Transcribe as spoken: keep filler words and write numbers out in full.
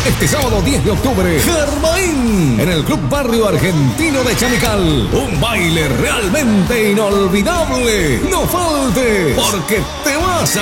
Este sábado diez de octubre, Germain, en el Club Barrio Argentino de Chamical. Un baile realmente inolvidable. No falte, porque te vas a